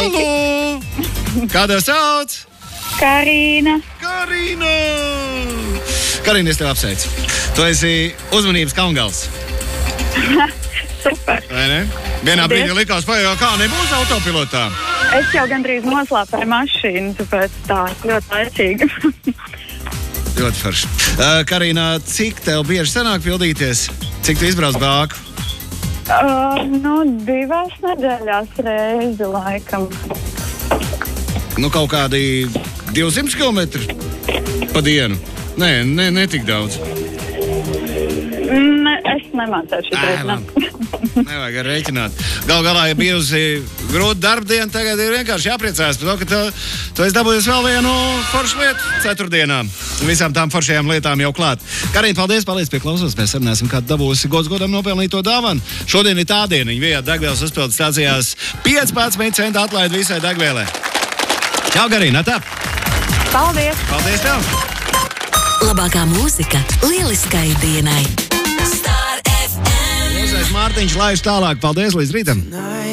Halo! Kādā sauc? Karina. Karina, es tev apsveicu. Tu esi uzmanības kalngals. Super. Vai ne? Vienā brīdī likās, kā nebūs autopilotā. Es jau gandrīz noslēpēju mašīnu, tāpēc tā ļoti laicīgi. Ļoti forši. Karina, cik tev bieži sanāk pildīties? Cik tu izbrauc bāku? 2 nedēļās reizi laikam. Kaut kādi 200 km pa dienu? Nē, tik daudz. Es nemācēju šī reizi. Nevajag arī rēķināt. Galu galā, ja bijusi grūta darba diena, tagad ir vienkārši jāpriecājas par to, ka tu esi dabūjusi vēl vienu foršu lietu ceturtdienā. Visām tām foršajām lietām jau klāt. Karina, paldies pie klausos. Mēs sarunāsim, kādu dabūsi gods godam nopelnīto dāvanu. Šodien ir tā diena. Viņa vijā degvielas uzpildes stācijās 15 centu atlaidi visai degvielai. Čau, Karina, tā! Paldies! Paldies tev! Labākā mūzika lieliskai dienai. Mārtiņš laiž tālāk. Paldies, līdz rītam!